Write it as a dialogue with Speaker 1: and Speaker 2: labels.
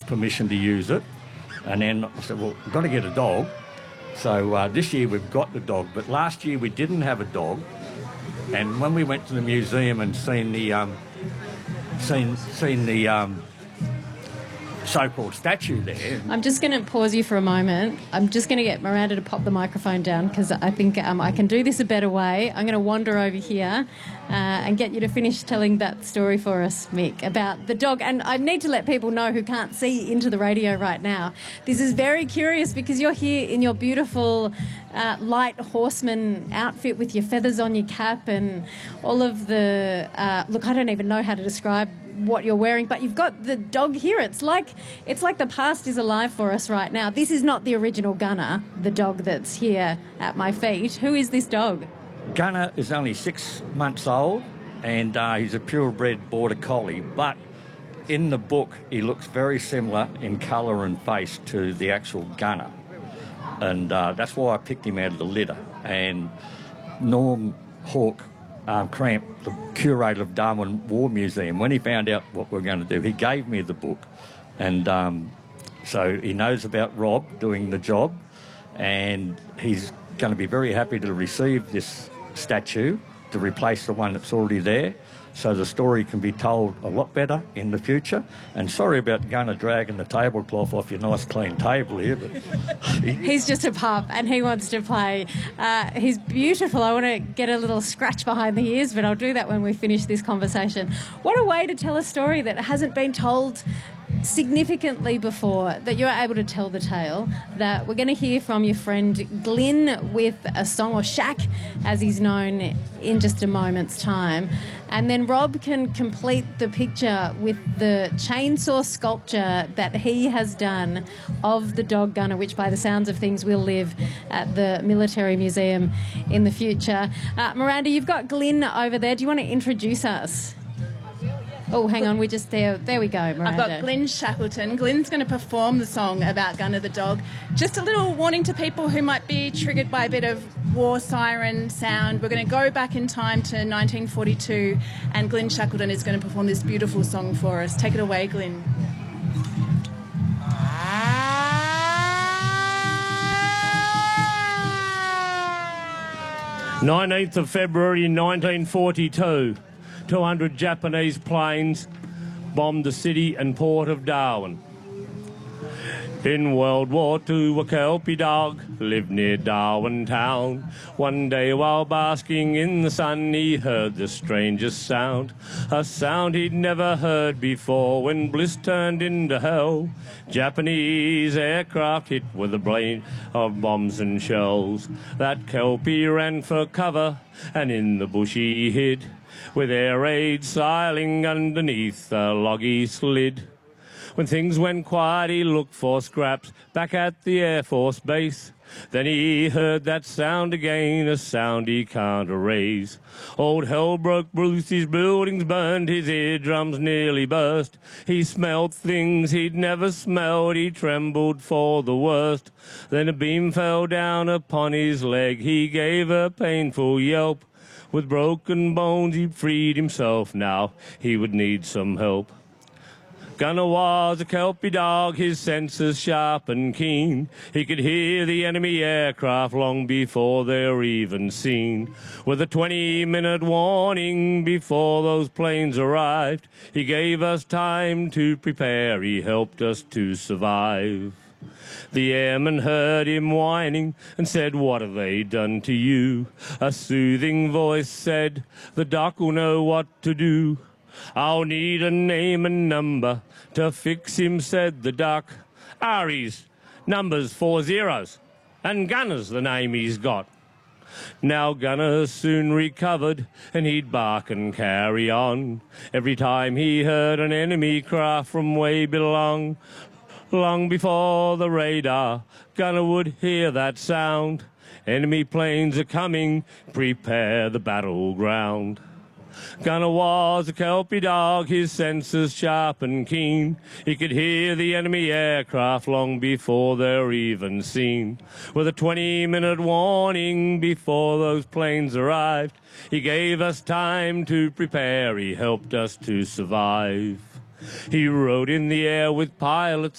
Speaker 1: permission to use it. And then I said, well, we've got to get a dog. So this year we've got the dog, but last year we didn't have a dog. And when we went to the museum and seen the so-called statue there.
Speaker 2: I'm just going to pause you for a moment. I'm just going to get Miranda to pop the microphone down because I think I can do this a better way. I'm going to wander over here and get you to finish telling that story for us, Mick, about the dog. And I need to let people know who can't see into the radio right now. This is very curious because you're here in your beautiful light horseman outfit with your feathers on your cap and all of the... look, I don't even know how to describe what you're wearing, but you've got the dog here. It's like the past is alive for us right now. This is not the original Gunner, the dog that's here at my feet. Who is this dog?
Speaker 1: Gunner is only 6 months old and he's a purebred border collie, but in the book he looks very similar in colour and face to the actual Gunner, and that's why I picked him out of the litter. And Norm Hawke Cramp, the curator of Darwin War Museum, when he found out what we were going to do, he gave me the book. And so he knows about Rob doing the job, and he's going to be very happy to receive this statue to replace the one that's already there, so the story can be told a lot better in the future. And sorry about Gunner dragging the tablecloth off your nice clean table here, but
Speaker 2: he's just a pup and he wants to play. He's beautiful. I want to get a little scratch behind the ears, but I'll do that when we finish this conversation. What a way to tell a story that hasn't been told significantly before, that you're able to tell the tale. That we're going to hear from your friend Glyn with a song, or Shaq as he's known, in just a moment's time. And then Rob can complete the picture with the chainsaw sculpture that he has done of the dog Gunner, which by the sounds of things will live at the Military Museum in the future. Miranda, you've got Glyn over there. Do you want to introduce us? Oh, hang on, there we go, Miranda.
Speaker 3: I've got Glyn Shackleton. Glyn's going to perform the song about Gunner the dog. Just a little warning to people who might be triggered by a bit of war siren sound. We're going to go back in time to 1942, and Glyn Shackleton is going to perform this beautiful song for us. Take it away, Glyn.
Speaker 4: 19th of February 1942. 200 Japanese planes bombed the city and port of Darwin. In World War II, a Kelpie dog lived near Darwin town. One day while basking in the sun, he heard the strangest sound, a sound he'd never heard before when bliss turned into hell. Japanese aircraft hit with a rain of bombs and shells. That Kelpie ran for cover and in the bush he hid. With air raids sailing underneath the log he slid. When things went quiet, he looked for scraps back at the Air Force Base. Then he heard that sound again, a sound he can't erase. Old hell broke loose, his buildings burned, his eardrums nearly burst. He smelled things he'd never smelled, he trembled for the worst. Then a beam fell down upon his leg, he gave a painful yelp. With broken bones he'd freed himself, now he would need some help. Gunner was a Kelpie dog, his senses sharp and keen. He could hear the enemy aircraft long before they were even seen. With a 20-minute warning before those planes arrived, he gave us time to prepare, he helped us to survive. The airman heard him whining and said, "What have they done to you?" A soothing voice said, "The doc will know what to do." "I'll need a name and number to fix him," said the doc. "Ari's number's 4 zeros, and Gunner's the name he's got." Now Gunner soon recovered, and he'd bark and carry on. Every time he heard an enemy craft from way below, long before the radar, Gunner would hear that sound. Enemy planes are coming, prepare the battleground. Gunner was a Kelpie dog, his senses sharp and keen. He could hear the enemy aircraft long before they were even seen. With a 20-minute warning before those planes arrived, he gave us time to prepare, he helped us to survive. He rode in the air with pilots